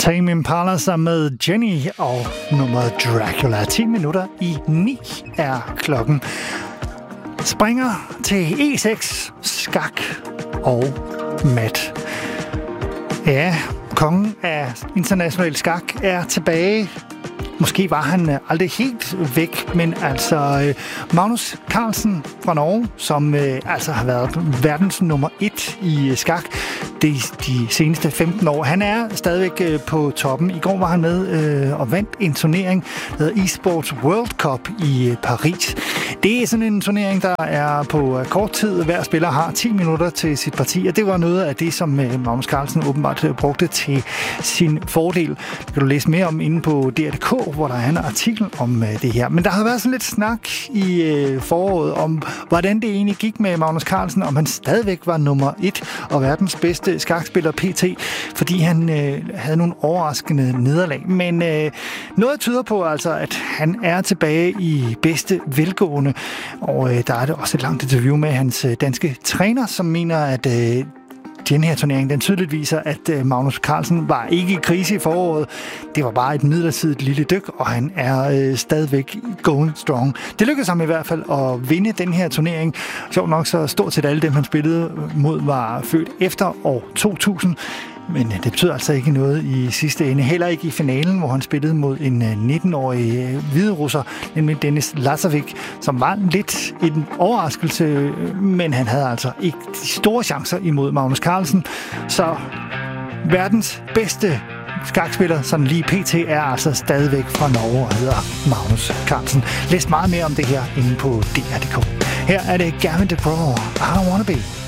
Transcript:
Tame Impala sammen med Jenny og nummeret Dracula. 10 minutter i 9 er klokken. Springer til E6, skak og mat. Ja, kongen af international skak er tilbage. Måske var han aldrig helt væk, men altså Magnus Carlsen fra Norge, som altså har været verdens nummer 1 i skak de seneste 15 år. Han er stadigvæk på toppen. I går var han med og vandt en turnering, der hedder eSports World Cup i Paris. Det er sådan en turnering, der er på kort tid. Hver spiller har 10 minutter til sit parti, og det var noget af det, som Magnus Carlsen åbenbart brugte til sin fordel. Det kan du læse mere om inde på DR.dk, hvor der er en artikel om det her. Men der har været sådan lidt snak i foråret om, hvordan det egentlig gik med Magnus Carlsen, om han stadigvæk var nummer 1 og verdens bedste skakspiller PT, fordi han havde nogle overraskende nederlag. Men noget tyder på altså, at han er tilbage i bedste velgående, og der er det også et langt interview med hans danske træner, som mener, at den her turnering, den tydeligt viser, at Magnus Carlsen var ikke i krise i foråret. Det var bare et midlertidigt lille dyk, og han er stadigvæk going strong. Det lykkedes ham i hvert fald at vinde den her turnering. Sjovt nok, så stort set alle dem, han spillede mod, var født efter år 2000. Men det betyder altså ikke noget i sidste ende. Heller ikke i finalen, hvor han spillede mod en 19-årig hviderusser, nemlig Denis Lazovic, som var lidt en overraskelse, men han havde altså ikke de store chancer imod Magnus Carlsen. Så verdens bedste skakspiller, sådan lige PT, er altså stadigvæk fra Norge og hedder Magnus Carlsen. Læs meget mere om det her inde på DR.dk. Her er det Gavin DeGraw, I Don't Wanna Be.